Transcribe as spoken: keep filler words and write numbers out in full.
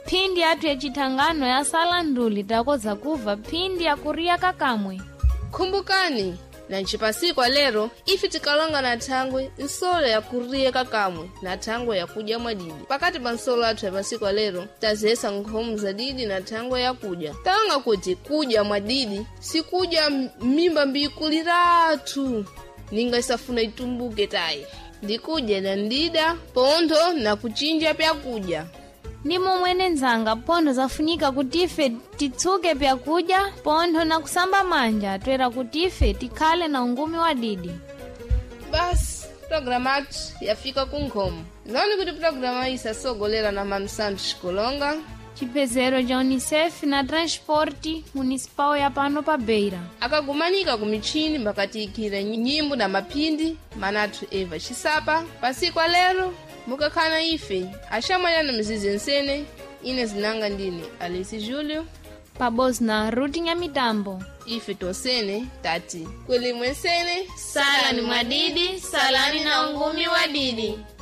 Phindi atu ya chitangano ya sala nduli takoza kuva phindi ya kuria kakamwe. Kumbukani, na nchipasiku lero ifi tikalonga na thangwe nsolo ya kuria kakamwe na thangwe ya kuja mwadidi. Pakati pa nsolo atu ya pasiku lero tazesa nkhomu za didi na thangwe ya kuja. Talanga kuti kuja mwadidi si kuja mimba mbikuliratu ninga isafuna itumbuke tai. Ndikuja na ndida pontho na kuchinja pya kuja. Ndimo mwene nzanga pontho zafunika kutife titsuke pya kuja pontho na kusamba manja twera kutife tikale na ungumi wa didi. Bas, programatu yafika kunkhomu. Nzani kuti programa isa sogolera na Manu Santos Kolonga, chipezero ja Unicef na transporti municipal ya pano pa Beira. Akagumanika kumichini mbakatikira nyimbo na mapindi manatu Eva Chisapa. Pasiku lero mukakana ife ashamwanya na mzizi nsene ine zinanga ndini Alice Julio pabos na Ruti Nyamitambo. Ife tosene tati kweli mwensene sala ni mwadidi salani na ungumi wa didi.